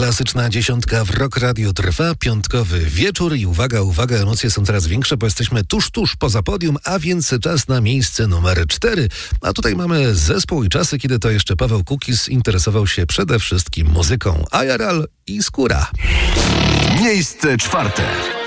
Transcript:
Klasyczna dziesiątka w Rock Radio trwa, piątkowy wieczór i uwaga, emocje są coraz większe, bo jesteśmy tuż poza podium, a więc czas na miejsce numer 4. A tutaj mamy zespół i czasy, kiedy to jeszcze Paweł Kukis interesował się przede wszystkim muzyką. IRL i Skóra. Miejsce 4.